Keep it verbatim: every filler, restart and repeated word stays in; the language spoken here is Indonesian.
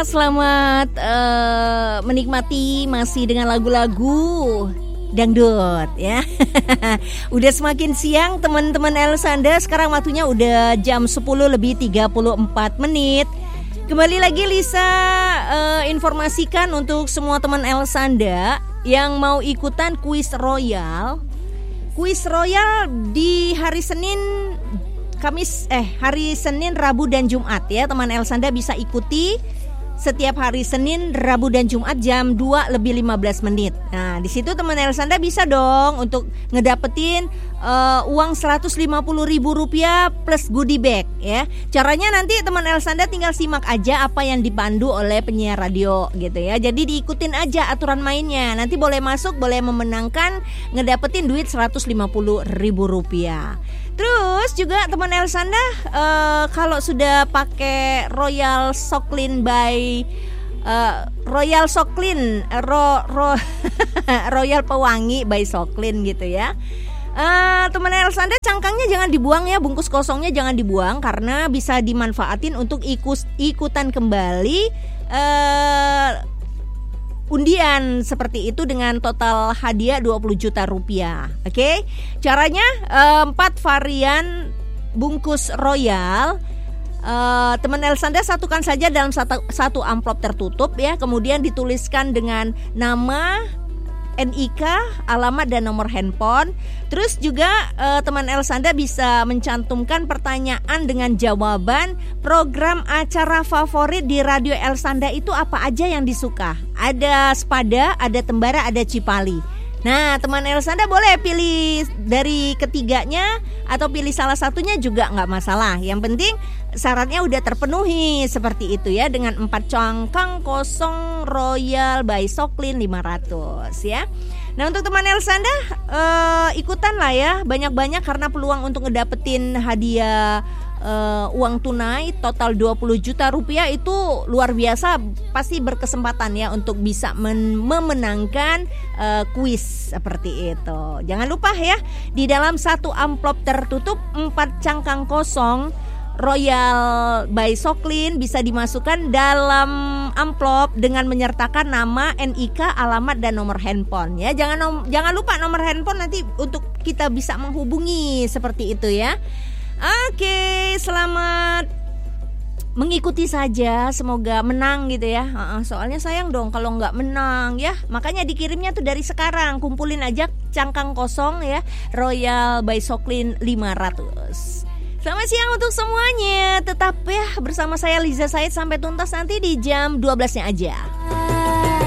selamat uh, menikmati masih dengan lagu-lagu dangdut ya. Udah semakin siang teman-teman Elsanda. Sekarang waktunya udah jam sepuluh lebih tiga puluh empat menit. Kembali lagi Lisa uh, informasikan untuk semua teman Elsanda yang mau ikutan kuis royal. Kuis royal di hari Senin, Kamis, eh hari Senin, Rabu dan Jumat ya. Teman Elsanda bisa ikuti setiap hari Senin, Rabu dan Jumat jam dua lebih lima belas menit. Nah, di situ teman Elsanda bisa dong untuk ngedapetin uh, uang seratus lima puluh ribu rupiah plus goodie bag ya. Caranya nanti teman Elsanda tinggal simak aja apa yang dipandu oleh penyiar radio gitu ya. Jadi diikutin aja aturan mainnya. Nanti boleh masuk, boleh memenangkan, ngedapetin duit seratus lima puluh ribu rupiah. Terus juga teman Elsanda uh, kalau sudah pakai Royal Soklin by uh, Royal Soklin ro, ro, Royal Pewangi by Soklin gitu ya. Uh, teman Elsanda cangkangnya jangan dibuang ya, bungkus kosongnya jangan dibuang karena bisa dimanfaatin untuk ikut ikutan kembali uh, undian seperti itu dengan total hadiah dua puluh juta rupiah. Oke, okay? Caranya empat uh, varian bungkus royal. Uh, teman Elsanda satukan saja dalam satu, satu amplop tertutup ya. Kemudian dituliskan dengan nama, N I K, alamat dan nomor handphone. Terus juga uh, teman Elsanda bisa mencantumkan pertanyaan dengan jawaban program acara favorit di Radio Elsanda itu apa aja yang disuka. Ada Sepada, ada Tembara, ada Cipali. Nah teman Elsanda boleh pilih dari ketiganya atau pilih salah satunya juga nggak masalah. Yang penting syaratnya udah terpenuhi seperti itu ya, dengan empat cangkang kosong Royal by Soklin lima ratus ya. Nah untuk teman Elsanda uh, ikutan lah ya banyak-banyak karena peluang untuk ngedapetin hadiah Uh, uang tunai total dua puluh juta rupiah itu luar biasa. Pasti berkesempatan ya untuk bisa men- memenangkan uh, kuis seperti itu. Jangan lupa ya, di dalam satu amplop tertutup empat cangkang kosong Royal by Soklin bisa dimasukkan dalam amplop dengan menyertakan nama, N I K, alamat dan nomor handphone ya. Jangan nom- jangan lupa nomor handphone nanti untuk kita bisa menghubungi seperti itu ya. Oke, selamat mengikuti saja, semoga menang gitu ya. Soalnya sayang dong kalau nggak menang ya. Makanya dikirimnya tuh dari sekarang, kumpulin aja cangkang kosong ya, Royal by Soklin lima ratus. Selamat siang untuk semuanya. Tetap ya bersama saya Liza Said sampai tuntas nanti di jam dua belasnya aja.